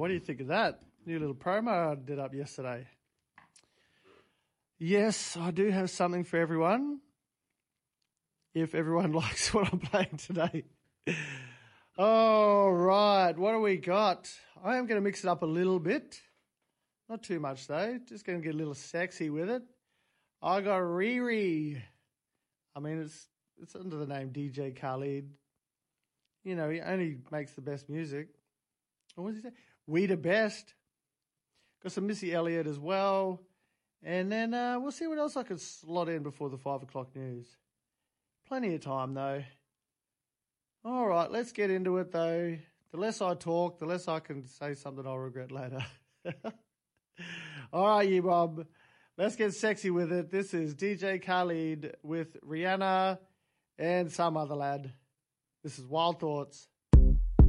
what do you think of that? New little promo I did up yesterday. Yes, I do have something for everyone. If everyone likes what I'm playing today. All right, what do we got? I am going to mix it up a little bit. Not too much though. Just going to get a little sexy with it. I got Riri. I mean, it's under the name DJ Khaled. You know, he only makes the best music. What does he say? We the best. Got some Missy Elliott as well. And then we'll see what else I can slot in before the 5 o'clock news. Plenty of time though. All right, let's get into it though. The less I talk, the less I can say something I'll regret later. All right, you Bob. Let's get sexy with it. This is DJ Khaled with Rihanna and some other lad. This is Wild Thoughts.